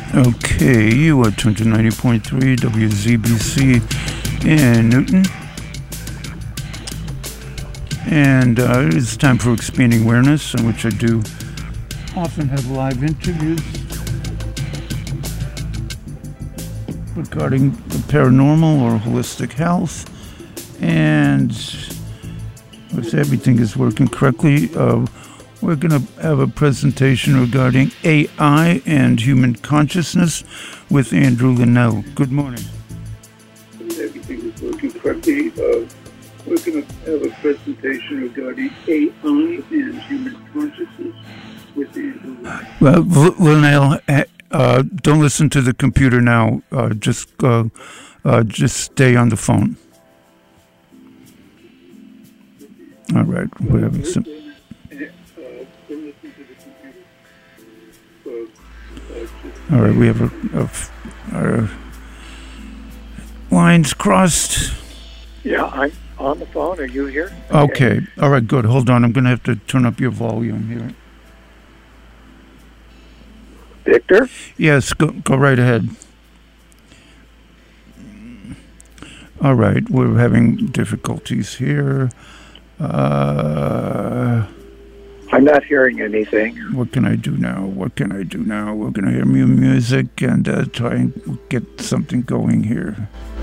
Okay, you are 290.3 WZBC in Newton. And it's time for Expanding Awareness, in which I do often have live interviews regarding the paranormal or holistic health. And if everything is working correctly, we're going to have a presentation regarding AI and human consciousness with Andrew Linnell. Good morning. If everything is working correctly, we're going to have a presentation regarding AI and human consciousness with Andrew Linnell. Well, Linnell, don't listen to the computer now. Just stay on the phone. All right, we're having some... All right, we have our lines crossed. Yeah, I'm on the phone. Are you here? Okay. All right, good. Hold on. I'm going to have to turn up your volume here. Victor? Yes, go right ahead. All right, we're having difficulties here. I'm not hearing anything. What can I do now? We're going to hear music and try and get something going here.